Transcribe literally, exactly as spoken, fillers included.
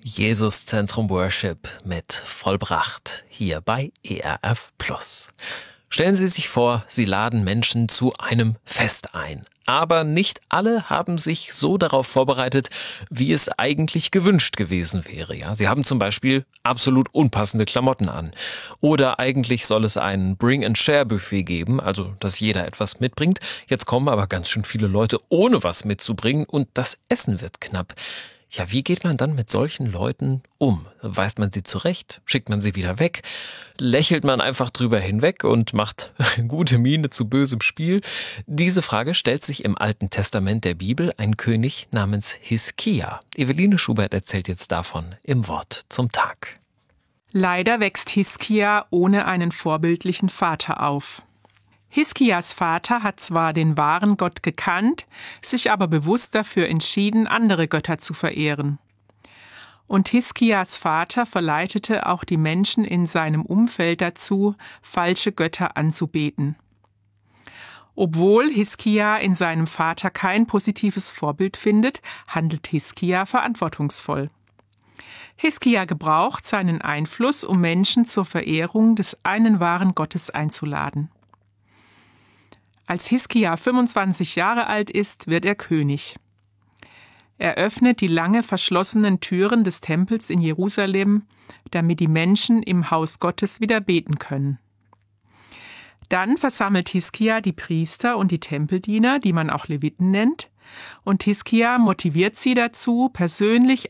Jesuszentrum Worship mit Vollbracht hier bei E R F Plus. Stellen Sie sich vor, Sie laden Menschen zu einem Fest ein. Aber nicht alle haben sich so darauf vorbereitet, wie es eigentlich gewünscht gewesen wäre. Ja, sie haben zum Beispiel absolut unpassende Klamotten an. Oder eigentlich soll es ein Bring-and-Share-Buffet geben, also dass jeder etwas mitbringt. Jetzt kommen aber ganz schön viele Leute, ohne was mitzubringen, und das Essen wird knapp. Ja, wie geht man dann mit solchen Leuten um? Weist man sie zurecht? Schickt man sie wieder weg? Lächelt man einfach drüber hinweg und macht gute Miene zu bösem Spiel? Diese Frage stellt sich im Alten Testament der Bibel ein König namens Hiskia. Eveline Schubert erzählt jetzt davon im Wort zum Tag. Leider wächst Hiskia ohne einen vorbildlichen Vater auf. Hiskias Vater hat zwar den wahren Gott gekannt, sich aber bewusst dafür entschieden, andere Götter zu verehren. Und Hiskias Vater verleitete auch die Menschen in seinem Umfeld dazu, falsche Götter anzubeten. Obwohl Hiskia in seinem Vater kein positives Vorbild findet, handelt Hiskia verantwortungsvoll. Hiskia gebraucht seinen Einfluss, um Menschen zur Verehrung des einen wahren Gottes einzuladen. Als Hiskia fünfundzwanzig Jahre alt ist, wird er König. Er öffnet die lange verschlossenen Türen des Tempels in Jerusalem, damit die Menschen im Haus Gottes wieder beten können. Dann versammelt Hiskia die Priester und die Tempeldiener, die man auch Leviten nennt, und Hiskia motiviert sie dazu, persönlich